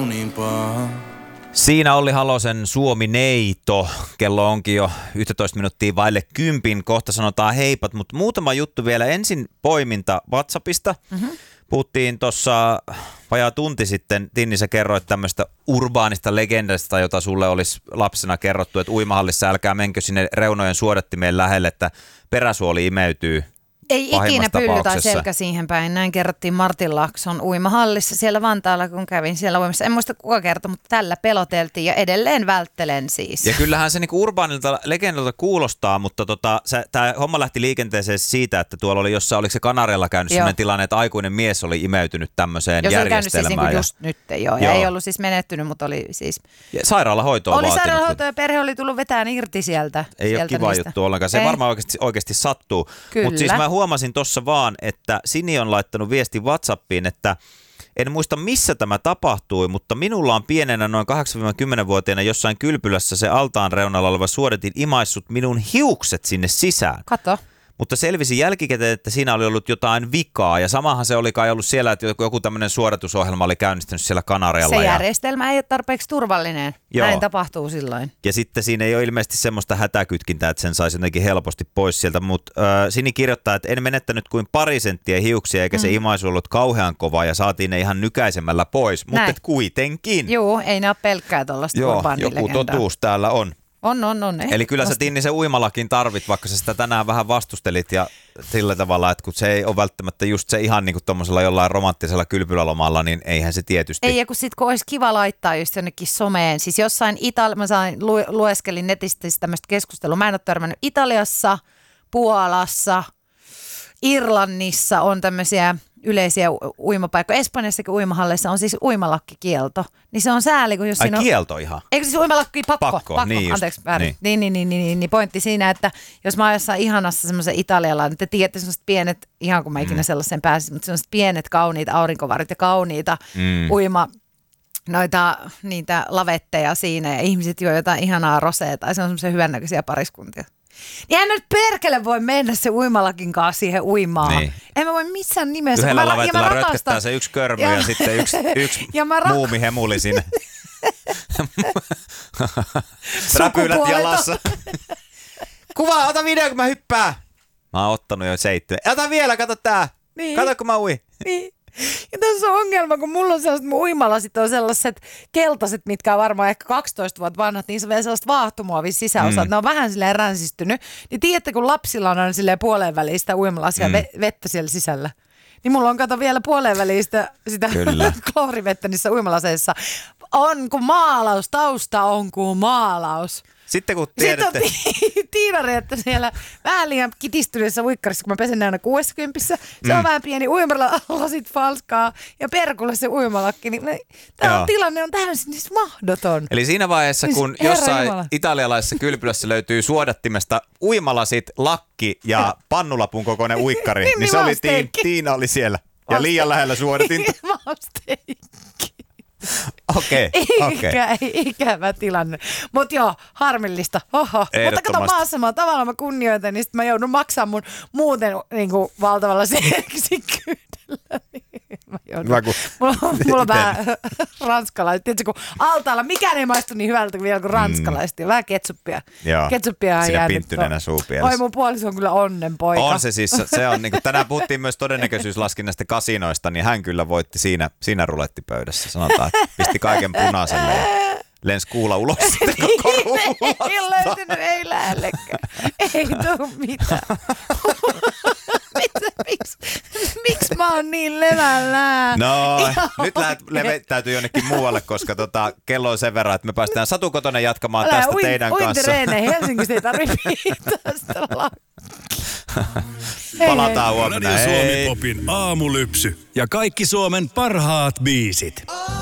Siinä Olli Halosen Suomi-neito. Kello onkin jo 11 minuuttia vaille 10. Kohta sanotaan heipat, mutta muutama juttu vielä. Ensin poiminta WhatsAppista. Puhuttiin tuossa vajaa tunti sitten, Tinni, sä kerroit tämmöistä urbaanista legendasta, jota sulle olisi lapsena kerrottu, että uimahallissa älkää menkö sinne reunojen suodattimeen lähelle, että peräsuoli imeytyy. Ei ikinä pylly tai selkä siihen päin. Näin kerrottiin Martin Laakson uimahallissa siellä Vantaalla, kun kävin siellä uimassa. En muista kuka kertoi, mutta tällä peloteltiin ja edelleen välttelen siis. Ja kyllähän se niinku urbaanilta legendalta kuulostaa, mutta tämä homma lähti liikenteeseen siitä, että tuolla oli jossain, oliko se Kanarialla käynyt sellainen tilanne, että aikuinen mies oli imeytynyt tämmöiseen järjestelmään. Se oli käynyt siis just nyt, joo. Ja ei ollut siis menettynyt, mutta oli siis... Ja sairaalahoitoa oli vaatinut. Sairaalahoitoa ja perhe oli tullut vetään irti sieltä. Ei ole kiva juttu ollenkaan. Se varmaan oikeasti sattuu. Mutta siis mä huomasin tuossa vaan, että Sini on laittanut viesti WhatsAppiin, että en muista missä tämä tapahtui, mutta minulla on pienenä noin 8-10-vuotiaana jossain kylpylässä se altaan reunalla oleva suodatin imaissut minun hiukset sinne sisään. Kato. Mutta selvisi jälkikäteen, että siinä oli ollut jotain vikaa ja samahan se oli kai ollut siellä, että joku tämmöinen suodatusohjelma oli käynnistynyt siellä Kanarialla. Se järjestelmä ei ole tarpeeksi turvallinen. Joo. Näin tapahtuu silloin. Ja sitten siinä ei ole ilmeisesti semmoista hätäkytkintää, että sen saisi jotenkin helposti pois sieltä, mutta Sini kirjoittaa, että en menettänyt kuin 2 senttiä hiuksia eikä se imaisu ollut kauhean kova ja saatiin ne ihan nykäisemällä pois, mutta kuitenkin. Joo, ei ne ole pelkkää tuollaista urbaanilegendaa. Joku totuus täällä on. On. Eli kyllä sä, Tinni, se uimalakin tarvit, vaikka sä sitä tänään vähän vastustelit ja sillä tavalla, että kun se ei ole välttämättä just se ihan niin kuin tommosella jollain romanttisella kylpylälomalla, niin eihän se tietysti. Ei, ja kun sit kun olisi kiva laittaa just jonnekin someen, siis jossain mä lueskelin netistä tämmöistä keskustelua, mä en ole törmännyt Italiassa, Puolassa, Irlannissa on tämmöisiä yleisiä uimapaikkoja. Espanjassakin uimahalleissa on siis uimalakkikielto. Niin se on sääli, kun jos siinä on... kielto ihan? Eikö siis uimalakki pakko? Niin anteeksi, väärin. Niin pointti siinä, että jos mä oon jossain ihanassa semmoisen italialainen, niin te tiedätte semmoiset pienet, ihan kun mä ikinä sellaisen pääsin, mutta semmoiset pienet kauniit aurinkovarit ja kauniita niitä lavetteja siinä ja ihmiset juo jotain ihanaa roseeta ja se on semmoisia hyvännäköisiä pariskuntia. Niin en nyt perkele voi mennä se uimalakin kanssa siihen uimaan. Niin. En mä voi missään nimessä. Yhdellä lavetilla rötköttää se yksi körmy ja sitten yksi muumihemuli sinne. Räpylät jalassa. Kuva, ota video, kun mä hyppään. Mä oon ottanut jo 7. Ota vielä, kato tää. Niin. Kato, kun mä uin. Niin. Ja tässä on ongelma, kun mulla on sellaiset, mun uimalasit on sellaiset keltaiset, mitkä on varmaan ehkä 12 vuotta vanhat, niin se on vielä sellaiset vaahtomuovin sisäosat. Ne on vähän silleen ränsistynyt. Niin tiedätte, kun lapsilla on silleen puoleen väliin sitä uimalasia vettä siellä sisällä. Niin mulla on kato vielä puoleen väliin sitä kloorivettä niissä uimalaseissa. On kuin maalaus, tausta on kuin maalaus. Sitten kun tiedätte... Sitten on Tiina-Reetta siellä vähän liian kitistyneessä uikkarissa, kun mä pesen aina 60. Se on vähän pieni uimalasit falskaa ja perkulle se uimalakki. Niin tämä tilanne on täysin siis mahdoton. Eli siinä vaiheessa, siis kun jossain italialaisessa kylpylässä löytyy suodattimesta uimalasit, lakki ja pannulapun kokoinen uikkari, niin se oli Tiina oli siellä. Ja liian lähellä suodatinta. Okei. Ikävä tilanne. Mutta joo, harmillista. Oho. Mutta kato maassa, tavallaan mä kunnioitan, niin sitten mä joudun maksamaan mun muuten niinku valtavalla seksikkyydellä. Mulla on vähän ranskalaiset. Tiedätkö, kun altaalla mikään ei maistu niin hyvältä vielä kuin ranskalaiset. Ja vähän ketsuppia. Joo, ketsuppia on siinä pinttyneenä suupielessä. Oi, mun puoliso on kyllä onnenpoika. On se siis. Se on, niin kuin, tänään puhuttiin myös todennäköisyyslaskinnasta kasinoista, niin hän kyllä voitti siinä rulettipöydässä. Sanotaan, että pisti kaiken punaiselle ja lensi kuula ulos sitten koko ruulasta. Ei löytynyt, ei lähellekään. Ei tuu mitään. Miksi mä oon niin levällään? No, nyt täytyy jonnekin muualle, koska kello on sen verran, että me päästään Satu Kotonen jatkamaan tästä teidän kanssa. Helsingissä ei tarvitse tästä Palataan huomenna. Radio Suomi Popin aamulypsy ja kaikki Suomen parhaat biisit.